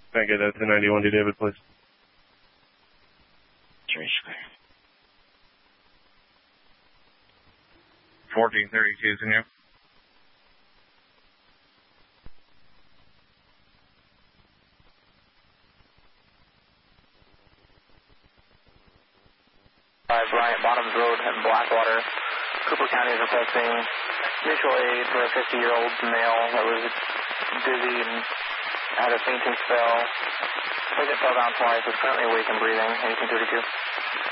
Can I get that to 91 to David, please? 1432, in here. Bryant Bottoms Road in Blackwater. Cooper County is requesting mutual aid for a 50-year-old male that was dizzy and had a fainting spell. Patient fell down twice, is currently awake and breathing. 1832.